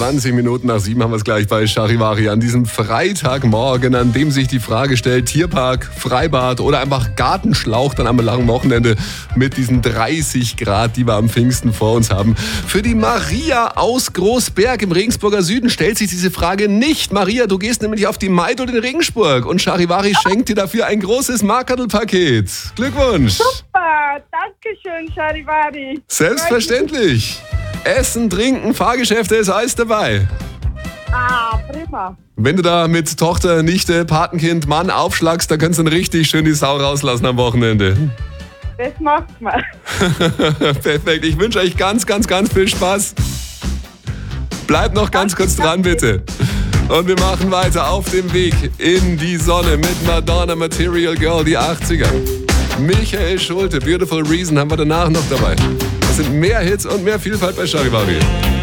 20 Minuten nach 7 haben wir es gleich bei Charivari an diesem Freitagmorgen, an dem sich die Frage stellt, Tierpark, Freibad oder einfach Gartenschlauch dann am langen Wochenende mit diesen 30 Grad, die wir am Pfingsten vor uns haben. Für die Maria aus Großberg im Regensburger Süden stellt sich diese Frage nicht. Maria, du gehst nämlich auf die Maidl in Regensburg und Charivari schenkt dir dafür ein großes Markadl-Paket. Glückwunsch! Super, danke schön, Charivari. Selbstverständlich. Essen, Trinken, Fahrgeschäfte ist alles dabei. Ah, prima. Wenn du da mit Tochter, Nichte, Patenkind, Mann aufschlagst, da kannst du dann richtig schön die Sau rauslassen am Wochenende. Das macht man. Perfekt, ich wünsche euch ganz, ganz, ganz viel Spaß. Bleibt noch ganz kurz dran, bitte. Und wir machen weiter auf dem Weg in die Sonne mit Madonna, Material Girl, die 80er. Michael Schulte, Beautiful Reason haben wir danach noch dabei. Das sind mehr Hits und mehr Vielfalt bei Charivari.